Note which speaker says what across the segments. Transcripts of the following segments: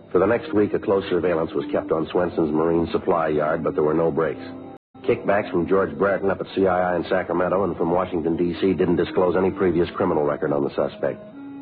Speaker 1: For the next week, a close surveillance was kept on Swenson's Marine Supply Yard, but there were no breaks. Kickbacks from George Brereton up at CII in Sacramento and from Washington, D.C. didn't disclose any previous criminal record on the suspect.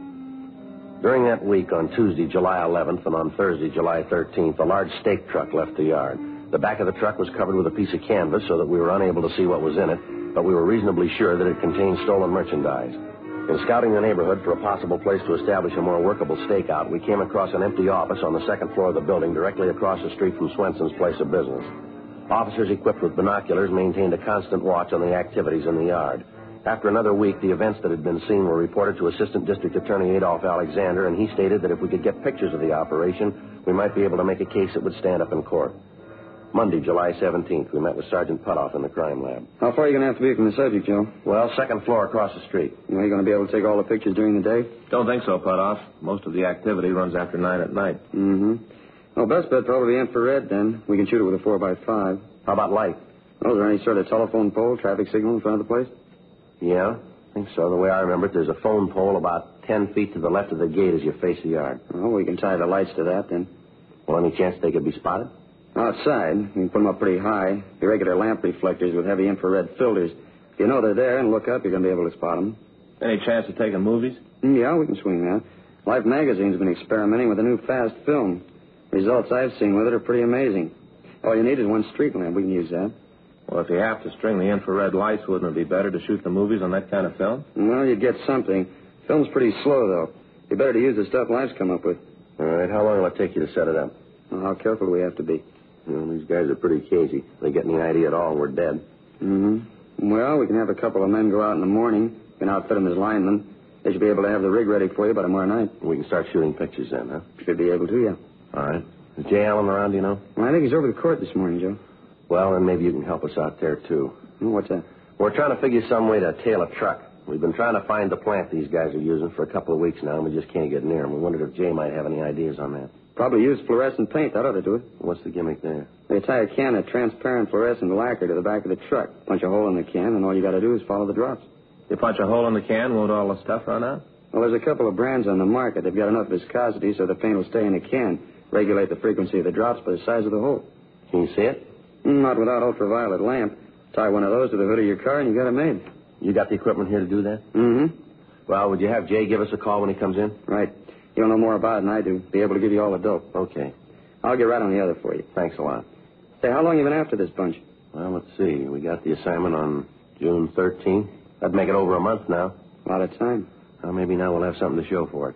Speaker 1: During that week, on Tuesday, July 11th, and on Thursday, July 13th, a large stake truck left the yard. The back of the truck was covered with a piece of canvas so that we were unable to see what was in it, but we were reasonably sure that it contained stolen merchandise. In scouting the neighborhood for a possible place to establish a more workable stakeout, we came across an empty office on the second floor of the building directly across the street from Swenson's place of business. Officers equipped with binoculars maintained a constant watch on the activities in the yard. After another week, the events that had been seen were reported to Assistant District Attorney Adolph Alexander, and he stated that if we could get pictures of the operation, we might be able to make a case that would stand up in court. Monday, July 17th, we met with Sergeant Putoff in the crime lab.
Speaker 2: How far are you going to have to be from the subject, Joe?
Speaker 1: Well, second floor across the street.
Speaker 2: Are you going to be able to take all the pictures during the day?
Speaker 3: Don't think so, Putoff. Most of the activity runs after 9 at night.
Speaker 2: Mm-hmm. Well, best bet probably infrared, then. We can shoot it with a 4x5.
Speaker 1: How about light?
Speaker 2: Oh, is there any sort of telephone pole, traffic signal in front of the place?
Speaker 1: Yeah, I think so. The way I remember it, there's a phone pole about 10 feet to the left of the gate as you face the yard.
Speaker 2: Well, we can tie the lights to that, then.
Speaker 1: Well, any chance they could be spotted?
Speaker 2: Outside, we can put them up pretty high. Be regular lamp reflectors with heavy infrared filters. If you know they're there and look up, you're going to be able to spot them.
Speaker 3: Any chance of taking movies?
Speaker 2: Yeah, we can swing that. Life Magazine's been experimenting with a new fast film. Results I've seen with it are pretty amazing. All you need is one street lamp. We can use that.
Speaker 3: Well, if you have to string the infrared lights, wouldn't it be better to shoot the movies on that kind of film?
Speaker 2: Well, you'd get something. Film's pretty slow, though. Be better to use the stuff Life's come up with.
Speaker 1: All right, how long will it take you to set it up?
Speaker 2: Well, how careful do we have to be?
Speaker 1: Well, these guys are pretty cagey. If they get any idea at all, we're dead.
Speaker 2: Mm-hmm. Well, we can have a couple of men go out in the morning. We can outfit them as linemen. They should be able to have the rig ready for you by tomorrow night.
Speaker 1: We can start shooting pictures then, huh?
Speaker 2: Should be able to, yeah.
Speaker 1: All right. Is Jay Allen around, do you know?
Speaker 2: Well, I think he's over the court this morning, Joe.
Speaker 1: Well, then maybe you can help us out there, too.
Speaker 2: What's that?
Speaker 1: We're trying to figure some way to tail a truck. We've been trying to find the plant these guys are using for a couple of weeks now, and we just can't get near them. We wondered if Jay might have any ideas on that.
Speaker 2: Probably use fluorescent paint. That ought to do it.
Speaker 1: What's the gimmick there?
Speaker 2: They tie a can of transparent fluorescent lacquer to the back of the truck. Punch a hole in the can, and all you got to do is follow the drops.
Speaker 3: You punch a hole in the can, won't all the stuff run out?
Speaker 2: Well, there's a couple of brands on the market. They've got enough viscosity so the paint will stay in the can. Regulate the frequency of the drops by the size of the hole.
Speaker 1: Can you see it?
Speaker 2: Not without ultraviolet lamp. Tie one of those to the hood of your car, and you got it made.
Speaker 1: You got the equipment here to do that?
Speaker 2: Mm-hmm.
Speaker 1: Well, would you have Jay give us a call when he comes in?
Speaker 2: Right. He'll know more about it than I do. Be able to give you all the dope.
Speaker 1: Okay.
Speaker 2: I'll get right on the other for you.
Speaker 1: Thanks a lot.
Speaker 2: Say, how long you been after this bunch?
Speaker 1: Well, let's see. We got the assignment on June 13th. That'd make it over a month now.
Speaker 2: A lot of time.
Speaker 1: Well, maybe now we'll have something to show for it.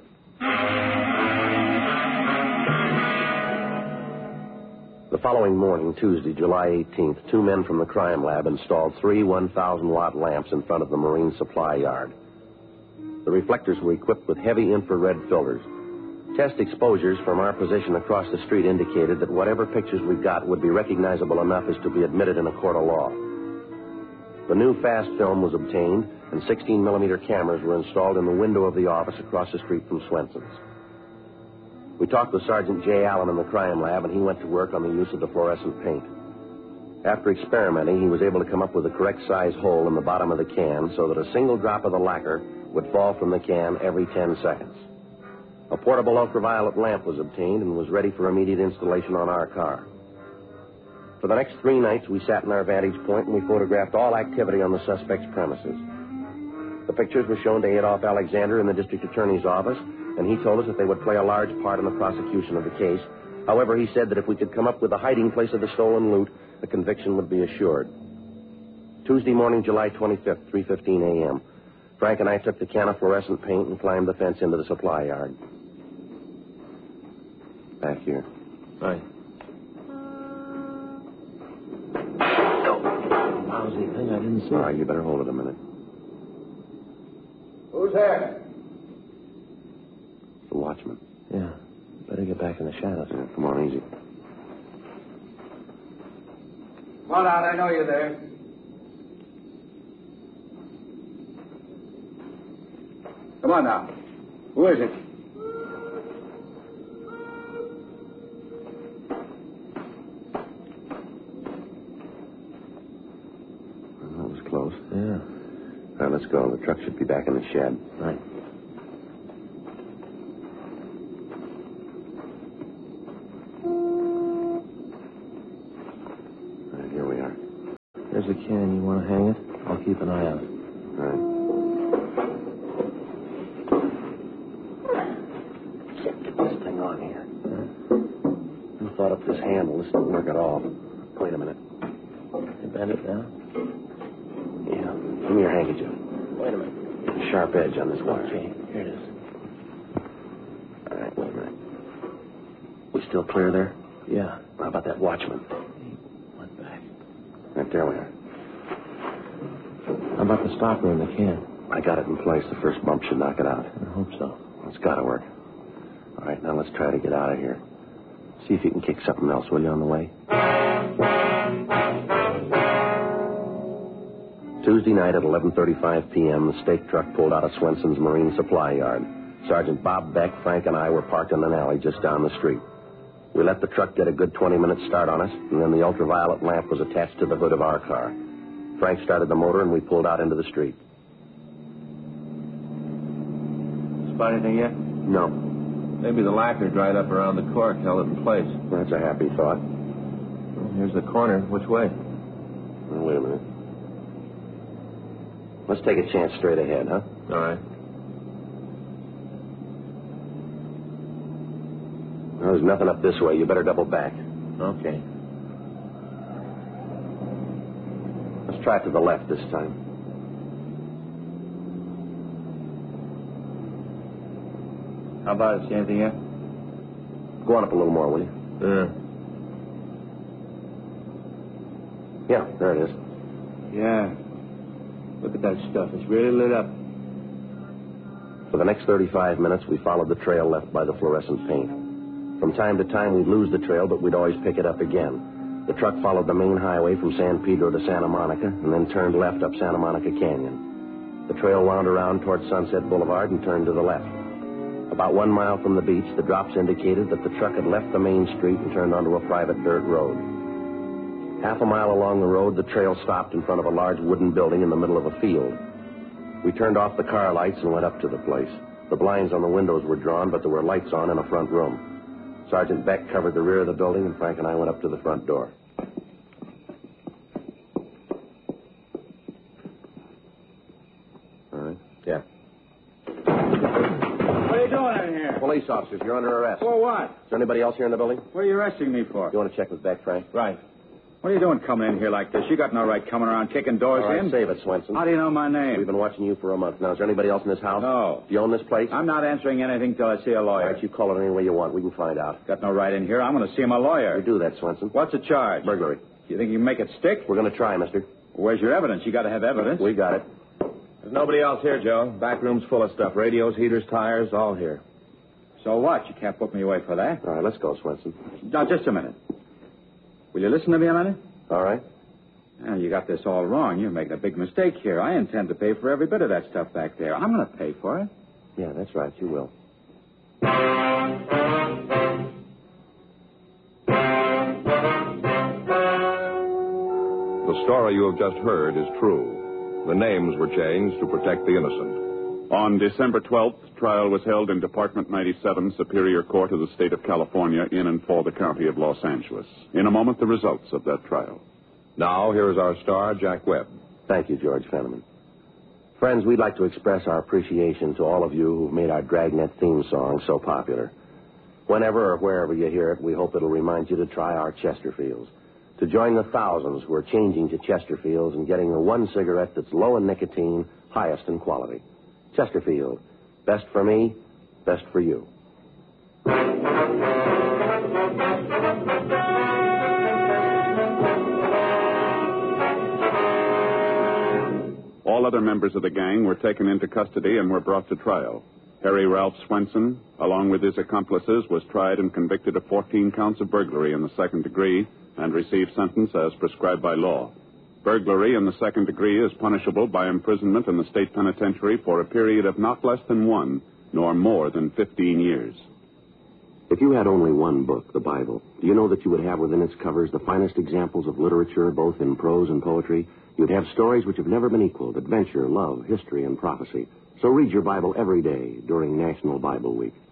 Speaker 1: The following morning, Tuesday, July 18th, two men from the crime lab installed three 1,000-watt lamps in front of the Marine Supply Yard. The reflectors were equipped with heavy infrared filters. Test exposures from our position across the street indicated that whatever pictures we got would be recognizable enough as to be admitted in a court of law. The new fast film was obtained, and 16-millimeter cameras were installed in the window of the office across the street from Swenson's. We talked with Sergeant Jay Allen in the crime lab, and he went to work on the use of the fluorescent paint. After experimenting, he was able to come up with the correct size hole in the bottom of the can so that a single drop of the lacquer would fall from the can every 10 seconds. A portable ultraviolet lamp was obtained and was ready for immediate installation on our car. For the next 3 nights, we sat in our vantage point and we photographed all activity on the suspect's premises. The pictures were shown to Adolph Alexander in the district attorney's office, and he told us that they would play a large part in the prosecution of the case. However, he said that if we could come up with the hiding place of the stolen loot, a conviction would be assured. Tuesday morning, July 25th, 3:15 a.m., Frank and I took the can of fluorescent paint and climbed the fence into the supply yard. Back here.
Speaker 3: Right. Lousy thing, I didn't see.
Speaker 1: All right, you better hold it a minute.
Speaker 4: Who's there?
Speaker 1: The watchman.
Speaker 3: Yeah. Better get back in the shadows.
Speaker 1: Yeah, come on, easy.
Speaker 4: Come on out, I know you're there. Come on now. Who is it?
Speaker 1: Well, that was close.
Speaker 3: Yeah.
Speaker 1: All right, let's go. The truck should be back in the shed.
Speaker 3: Right. There's a can. You want to hang it? I'll keep an eye on it.
Speaker 1: All right. Get this thing on here. Who thought up this handle? This didn't work at all. Wait a minute.
Speaker 3: You bend it down?
Speaker 1: Yeah. Give me your handkerchief.
Speaker 3: Wait a minute.
Speaker 1: Sharp edge on this wire.
Speaker 3: Okay, here it is.
Speaker 1: All right, wait a minute. We still clear there?
Speaker 3: Yeah.
Speaker 1: How about that watchman?
Speaker 3: Went back.
Speaker 1: Right there we are.
Speaker 3: How about the stopper in the can?
Speaker 1: I got it in place. The first bump should knock it out.
Speaker 3: I hope so.
Speaker 1: It's got to work. All right, now let's try to get out of here. See if you can kick something else, will you, on the way? Tuesday night at 11:35 p.m., the stake truck pulled out of Swenson's Marine Supply Yard. Sergeant Bob Beck, Frank, and I were parked in an alley just down the street. We let the truck get a good 20-minute start on us, and then the ultraviolet lamp was attached to the hood of our car. Frank started the motor, and we pulled out into the street.
Speaker 3: Spot anything yet?
Speaker 1: No.
Speaker 3: Maybe the lacquer dried up around the cork, held it in place.
Speaker 1: That's a happy thought.
Speaker 3: Well, here's the corner. Which way?
Speaker 1: Well, wait a minute. Let's take a chance straight ahead, huh?
Speaker 3: All right.
Speaker 1: Well, there's nothing up this way. You better double back.
Speaker 3: Okay.
Speaker 1: Let's try it to the left this time.
Speaker 3: How about it? See anything yet?
Speaker 1: Go on up a little more, will you? Yeah, there it is.
Speaker 3: Yeah. Look at that stuff. It's really lit up.
Speaker 1: For the next 35 minutes, we followed the trail left by the fluorescent paint. From time to time, we'd lose the trail, but we'd always pick it up again. The truck followed the main highway from San Pedro to Santa Monica and then turned left up Santa Monica Canyon. The trail wound around toward Sunset Boulevard and turned to the left. About 1 mile from the beach, the drops indicated that the truck had left the main street and turned onto a private dirt road. Half a mile along the road, the trail stopped in front of a large wooden building in the middle of a field. We turned off the car lights and went up to the place. The blinds on the windows were drawn, but there were lights on in a front room. Sergeant Beck covered the rear of the building, and Frank and I went up to the front door. All right. Yeah.
Speaker 4: What are you doing in here?
Speaker 1: Police officers, you're under arrest.
Speaker 4: For what?
Speaker 1: Is there anybody else here in the building?
Speaker 4: What are you arresting me for?
Speaker 1: You want to check with Beck, Frank?
Speaker 3: Right.
Speaker 4: What are you doing coming in here like this? You got no right coming around kicking doors
Speaker 1: All right,
Speaker 4: in.
Speaker 1: save it, Swenson.
Speaker 4: How do you know my name?
Speaker 1: We've been watching you for a month now. Is there anybody else in this house?
Speaker 4: No.
Speaker 1: Do you own this place?
Speaker 4: I'm not answering anything till I see a
Speaker 1: All
Speaker 4: lawyer.
Speaker 1: right, you call it any way you want. We can find out.
Speaker 4: Got no right in here. I'm going to see my lawyer.
Speaker 1: You do that, Swenson.
Speaker 4: What's the charge?
Speaker 1: Burglary.
Speaker 4: You think you can make it stick?
Speaker 1: We're going to try, mister.
Speaker 4: Where's your evidence? You got to have evidence.
Speaker 1: We got it.
Speaker 3: There's nobody else here, Joe. Back room's full of stuff. Radios, heaters, tires, all here.
Speaker 4: So what? You can't put me away for that.
Speaker 1: All right, let's go, Swenson.
Speaker 4: Now, just a minute. Will you listen to me a minute?
Speaker 1: All right.
Speaker 4: Now, you got this all wrong. You're making a big mistake here. I intend to pay for every bit of that stuff back there. I'm going to pay for it.
Speaker 1: Yeah, that's right. You will.
Speaker 5: The story you have just heard is true. The names were changed to protect the innocent.
Speaker 6: On December 12th, trial was held in Department 97, Superior Court of the State of California, in and for the County of Los Angeles. In a moment, the results of that trial.
Speaker 5: Now, here is our star, Jack Webb.
Speaker 1: Thank you, George Fenneman. Friends, we'd like to express our appreciation to all of you who've made our Dragnet theme song so popular. Whenever or wherever you hear it, we hope it'll remind you to try our Chesterfields. To join the thousands who are changing to Chesterfields and getting the one cigarette that's low in nicotine, highest in quality. Chesterfield. Best for me, best for you.
Speaker 6: All other members of the gang were taken into custody and were brought to trial. Harry Ralph Swenson, along with his accomplices, was tried and convicted of 14 counts of burglary in the second degree and received sentence as prescribed by law. Burglary in the second degree is punishable by imprisonment in the state penitentiary for a period of not less than 1 nor more than 15 years.
Speaker 1: If you had only one book, the Bible, do you know that you would have within its covers the finest examples of literature, both in prose and poetry? You'd have stories which have never been equaled, adventure, love, history, and prophecy. So read your Bible every day during National Bible Week.